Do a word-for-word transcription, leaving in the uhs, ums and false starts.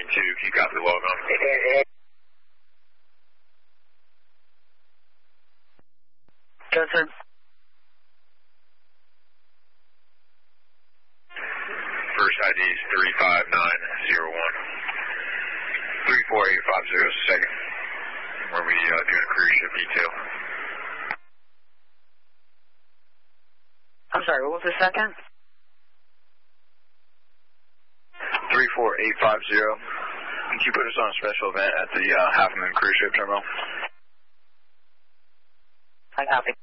two, can you copy the log on? Yes, sir. First I D is three five nine zero one. three four eight five zero is the second. Where we uh, doing a cruise ship detail. I'm sorry, what was the second? three four eight five zero. Can you put us on a special event at the uh, Half Moon Cruise Ship Terminal? I copy.